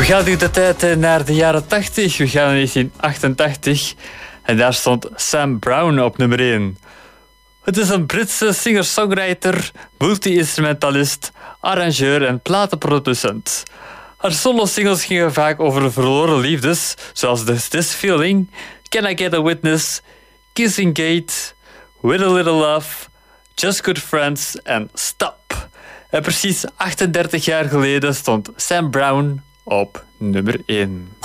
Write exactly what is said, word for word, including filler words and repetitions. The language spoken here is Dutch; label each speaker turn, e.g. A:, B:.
A: We gaan nu de tijd naar de jaren tachtig. We gaan naar negentien achtentachtig. En daar stond Sam Brown op nummer één. Het is een Britse singer-songwriter, multi-instrumentalist, arrangeur en platenproducent. Haar solo-singles gingen vaak over verloren liefdes, zoals This, This Feeling, Can I Get a Witness, Kissing Gate, With a Little Love, Just Good Friends en Stop. En precies achtendertig jaar geleden stond Sam Brown op nummer één.